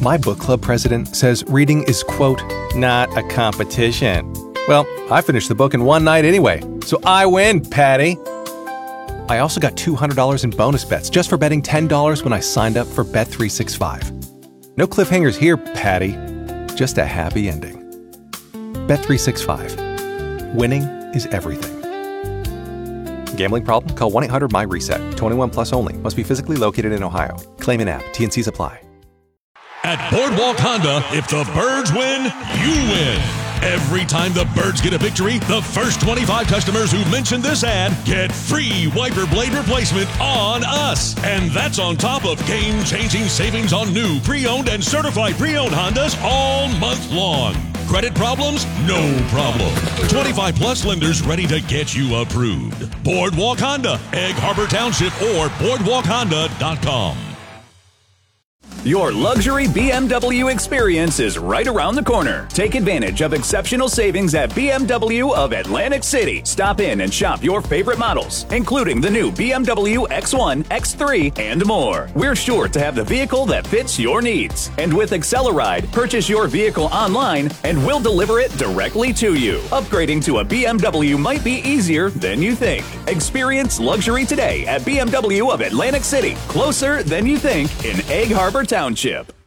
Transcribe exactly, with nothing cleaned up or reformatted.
My book club president says reading is, quote, not a competition. Well, I finished the book in one night anyway, so I win, Patty. I also got two hundred dollars in bonus bets just for betting ten dollars when I signed up for Bet three sixty-five. No cliffhangers here, Patty. Just a happy ending. Bet three sixty-five. Winning is everything. Gambling problem? Call one eight hundred M Y reset. twenty-one plus only. Must be physically located in Ohio. Claim in app. T and Cs apply. At Boardwalk Honda, if the Birds win, you win. Every time the Birds get a victory, the first twenty-five customers who mention this ad get free wiper blade replacement on us. And that's on top of game-changing savings on new, pre-owned, and certified pre-owned Hondas all month long. Credit problems? No problem. twenty-five plus lenders ready to get you approved. Boardwalk Honda, Egg Harbor Township, or boardwalk honda dot com. Your luxury B M W experience is right around the corner. Take advantage of exceptional savings at B M W of Atlantic City. Stop in and shop your favorite models, including the new B M W X one, X three, and more. We're sure to have the vehicle that fits your needs. And with Acceleride, purchase your vehicle online and we'll deliver it directly to you. Upgrading to a B M W might be easier than you think. Experience luxury today at B M W of Atlantic City. Closer than you think in Egg Harbor Township.